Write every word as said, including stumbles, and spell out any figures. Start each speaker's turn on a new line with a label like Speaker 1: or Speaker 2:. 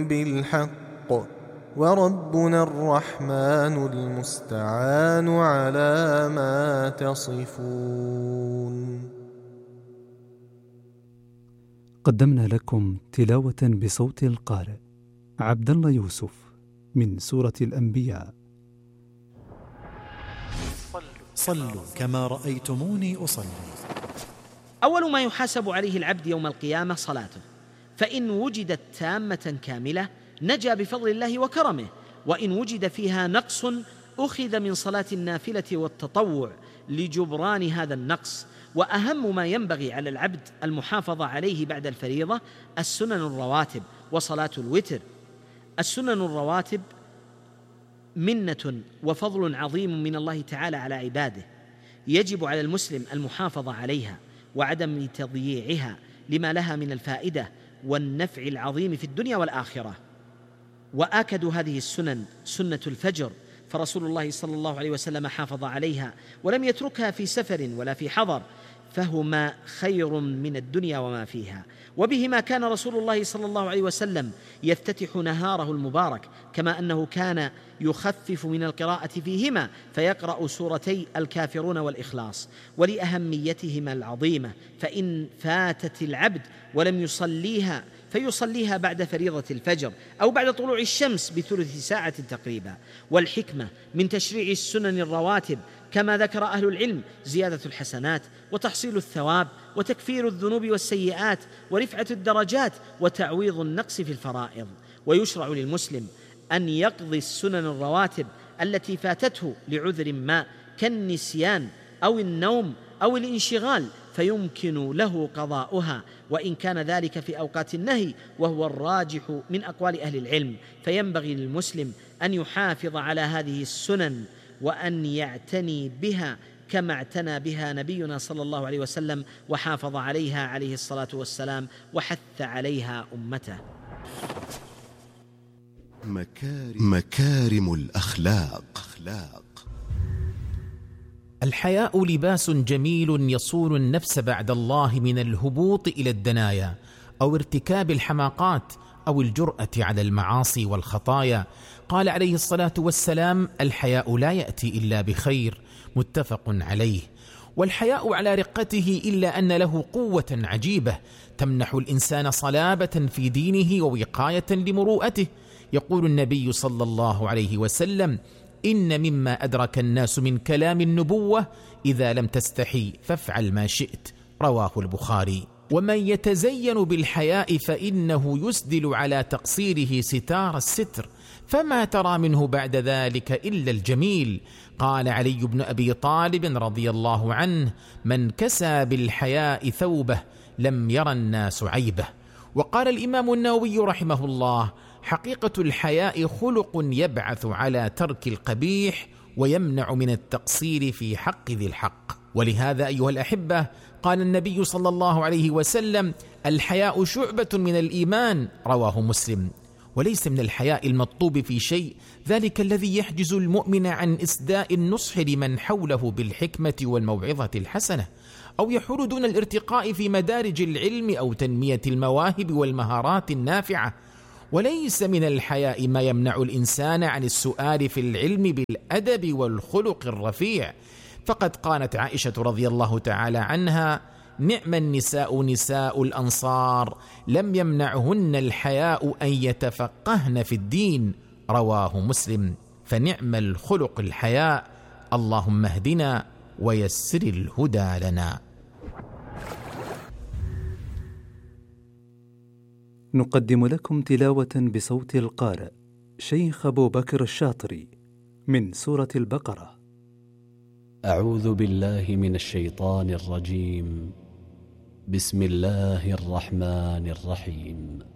Speaker 1: بالحق وربنا الرحمن المستعان على ما تصفون.
Speaker 2: قدمنا لكم تلاوة بصوت القارئ عبد الله يوسف من سورة الأنبياء.
Speaker 3: صلوا كما رأيتموني أصلي.
Speaker 4: أول ما يحاسب عليه العبد يوم القيامة صلاته، فإن وجدت تامة كاملة نجا بفضل الله وكرمه، وإن وجد فيها نقص أخذ من صلاة النافلة والتطوع لجبران هذا النقص. وأهم ما ينبغي على العبد المحافظة عليه بعد الفريضة السنن الرواتب وصلاة الوتر. السنن الرواتب منة وفضل عظيم من الله تعالى على عباده، يجب على المسلم المحافظة عليها وعدم تضييعها لما لها من الفائدة والنفع العظيم في الدنيا والآخرة. وآكد هذه السنن سنة الفجر، فرسول الله صلى الله عليه وسلم حافظ عليها ولم يتركها في سفر ولا في حضر، فهما خير من الدنيا وما فيها. وبهما كان رسول الله صلى الله عليه وسلم يفتتح نهاره المبارك، كما أنه كان يخفف من القراءة فيهما فيقرأ سورتي الكافرون والإخلاص. ولأهميتهما العظيمة فإن فاتت العبد ولم يصليها فيصليها بعد فريضة الفجر أو بعد طلوع الشمس بثلث ساعة تقريبا. والحكمة من تشريع السنن الرواتب كما ذكر أهل العلم زيادة الحسنات وتحصيل الثواب وتكفير الذنوب والسيئات ورفعة الدرجات وتعويض النقص في الفرائض. ويشرع للمسلم أن يقضي السنن الرواتب التي فاتته لعذر ما كالنسيان أو النوم أو الانشغال، فيمكن له قضاؤها وإن كان ذلك في أوقات النهي، وهو الراجح من أقوال أهل العلم. فينبغي للمسلم أن يحافظ على هذه السنن وأن يعتني بها كما اعتنى بها نبينا صلى الله عليه وسلم وحافظ عليها عليه الصلاة والسلام وحث عليها أمته.
Speaker 5: مكارم, مكارم الأخلاق.
Speaker 6: الحياء لباس جميل يصون النفس بعد الله من الهبوط إلى الدنايا أو ارتكاب الحماقات أو الجرأة على المعاصي والخطايا. قال عليه الصلاة والسلام: الحياء لا يأتي إلا بخير، متفق عليه. والحياء على رقته إلا أن له قوة عجيبة تمنح الإنسان صلابة في دينه ووقاية لمروءته. يقول النبي صلى الله عليه وسلم: إن مما أدرك الناس من كلام النبوة إذا لم تستحي فافعل ما شئت، رواه البخاري. ومن يتزين بالحياء فإنه يسدل على تقصيره ستار الستر، فما ترى منه بعد ذلك إلا الجميل. قال علي بن أبي طالب رضي الله عنه: من كسى بالحياء ثوبه لم ير الناس عيبه. وقال الإمام النووي رحمه الله: حقيقة الحياء خلق يبعث على ترك القبيح ويمنع من التقصير في حق ذي الحق. ولهذا أيها الأحبة قال النبي صلى الله عليه وسلم: الحياء شعبة من الإيمان، رواه مسلم. وليس من الحياء المطلوب في شيء ذلك الذي يحجز المؤمن عن إسداء النصح لمن حوله بالحكمة والموعظة الحسنة، أو يحول دون الارتقاء في مدارج العلم أو تنمية المواهب والمهارات النافعة. وليس من الحياء ما يمنع الإنسان عن السؤال في العلم بالأدب والخلق الرفيع. فقد قالت عائشة رضي الله تعالى عنها: نعم النساء نساء الأنصار لم يمنعهن الحياء أن يتفقهن في الدين، رواه مسلم. فنعم الخلق الحياء. اللهم اهدنا ويسر الهدى لنا.
Speaker 2: نقدم لكم تلاوة بصوت القارئ شيخ أبو بكر الشاطري من سورة البقرة.
Speaker 7: أعوذ بالله من الشيطان الرجيم. بسم الله الرحمن الرحيم.